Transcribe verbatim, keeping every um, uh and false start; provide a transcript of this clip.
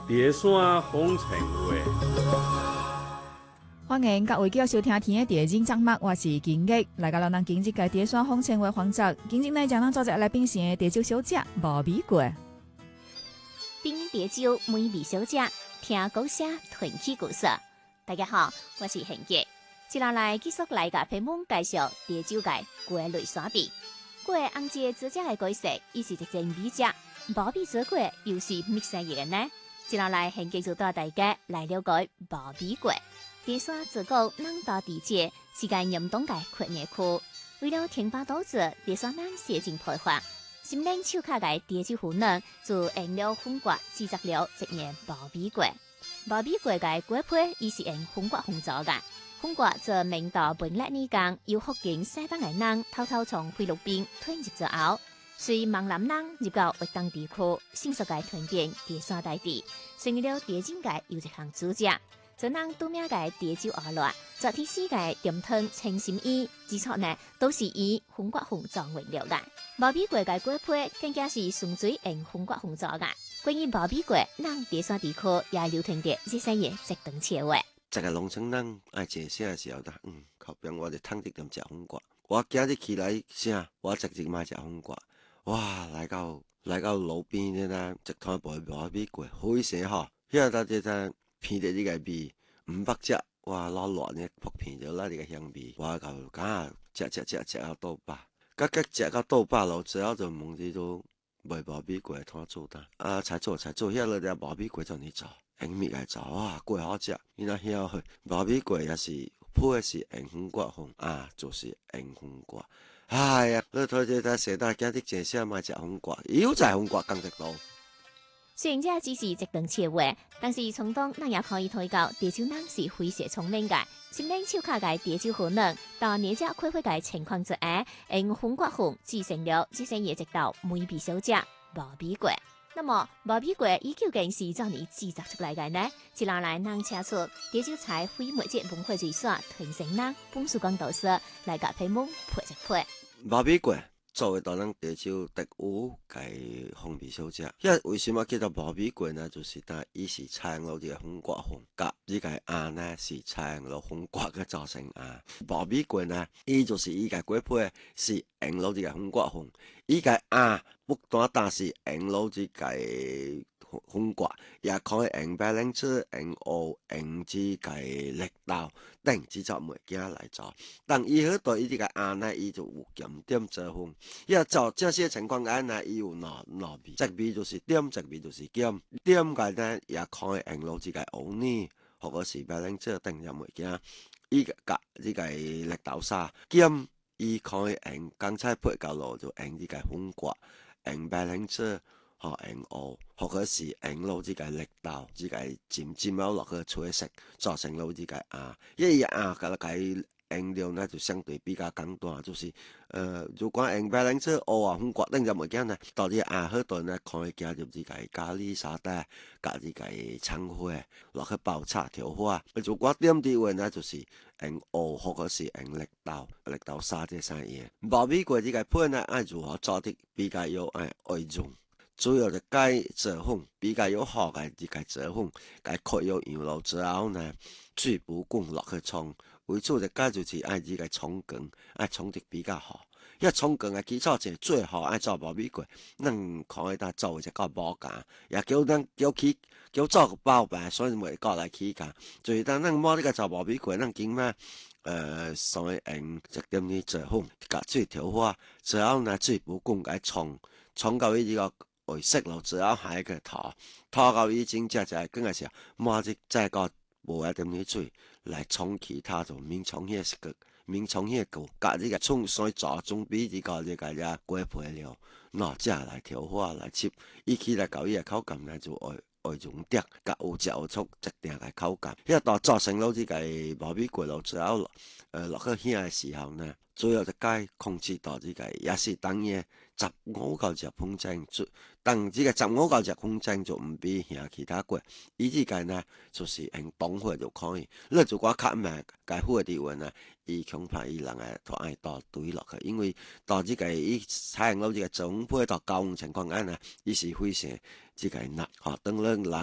蝶山风尘话， 欢迎各位继续收听天的地景节目，我是金玉，来到咱今日嘅蝶山风尘话环节。今日呢，将咱做一来宾是蝶酒小姐无米过。 冰蝶酒美味小姐，听故事囤起故事。大家好，我是恒杰。接下来继续来甲朋友介绍蝶酒界过类山比。过红节做家的故事，伊是一件美食，无比做过又是乜嘢嘢呢？接下来恒杰就带大家来了解无比过。蝶山自古南岛地界是个严冬界矿业区，为了填饱肚子，蝶山人写进培发。心灵手卡嘅蝶酒壶呢，就用了风刮制作了一年无比过。无比过嘅果皮，伊是用风刮烘做嘅。风刮在明朝本历年間，由福建西北嘅人偷偷從菲律賓吞入咗後，隨閩南人入到粵東地區，迅速嘅吞遍蝶山大地，成為了蝶酒界又一項主食。就人拄名嘅蝶酒鵝卵，昨天時嘅點湯清心衣，之錯呢都是以風刮紅做原料嘅。無比過嘅果皮更加是純粹用風刮紅做嘅。關於無比過，咱蝶山地區也流傳着這些嘢直等切話。 一個農村人愛食啥時候，嗯，後邊我就趁啲咁食風刮。我今日起來啥，我直接買食風刮。哇，來到來到路邊嘅呢，一攤賣無比過，好食嗬！遐搭只只片啲呢個味，五百隻，哇，攞爛嘅撲片就拉呢個香味，我就梗係食食食食到倒飽，甲甲食到倒飽咯，之後就問佢都賣無比過攤做單，啊，才做才做，遐落啲無比過就你做。用米來做啊，過好食。伊那曉去，無米過也是配是用風刮紅啊，就是用風刮。哎呀，你睇睇睇，成大家啲正聲買食風刮，又在風刮更直路。 雖然這只是一頓切話，但是從中咱也可以睇到蝶酒人是非常聰明嘅。心靈手卡嘅蝶酒可能到年只開會嘅情況之下，用風刮紅製成了這些嘢直到美味小姐無米過。那麼無米過伊究竟是怎樣製作出來嘅呢？接下來咱請出蝶酒菜非物質文化遺產傳承人本書講導師來甲朋友配一配。 無米過作為咱蝶酒特有嘅風味小姐，遐為什麼叫做無米過呢？就是但伊是採用咗風刮紅，甲呢個鴨呢是採用咗風刮嘅造成鴨。無米過呢，伊就是伊個果皮是用咗呢個風刮紅，伊個鴨不單單是用咗呢個風刮，也可以用白蘭子、用蚵、用呢個綠豆等幾種物件來做。但伊好對伊呢個鴨呢，伊就有減點做風。要做這些情況下呢，伊有兩兩味，一味就是點，一味就是減。點嘅呢，也可以用落呢個蚵泥，或者是白蘭子等種物件。伊個甲呢個綠豆沙減，伊可以用剛才配到落就用呢個風刮，用白蘭子。吼用蚵，或者是用落呢個綠豆，呢個浸浸咗落去吹食，做成落呢個啊，因為啊個個用料呢就相對比較簡單，就是呃如果用白蘭子、蚵啊、風刮等陣物件呢，到啲啊好多呢可以加入呢個咖喱沙嗲，加呢個蔥花落去爆炒調花。如果點啲話呢，就是用蚵或者是用綠豆、綠豆沙啲生嘢。無米過呢個配呢，愛如何做啲比較有愛愛用。主要就解做風，比較有效嘅呢個做風，解開有羊肉之後呢，水不滾落去沖，為主就解就是愛呢個沖羹，愛沖得比較好。因為沖羹嘅基礎就最好愛做無米過，咱可以搭做一個包架，也叫咱叫起叫做個包辦，所以咪過來起價。就是當咱摸呢個做無米過，咱經咩呃所以用一點啲做風，甲水調花，之後呢水不滾解沖，沖到呢個。為色落之後下一個拖，拖到已經只只更加時候，摸只再個無一點啲水來沖其他就免沖迄個個，免沖迄個個，甲呢個沖水做總比呢個呢個呀果皮了，喏只來調花來切，伊起來搞伊個口感呢就愛愛用啲，甲有嚼有促一定嘅口感。因為到做成咗呢個無米過落之後，呃落去遐嘅時候呢，主要就解控制到呢個也是當然。十五到十分鐘，但呢個十五到十分鐘就唔比遐其他過。伊呢個呢，就是用凍火就可以。你如果較慢解火啲話呢，伊恐怕伊人誒都愛倒堆落去，因為到呢個伊採用到呢個總配到高溫情況下呢，伊是非常呢個難，嚇，當然人。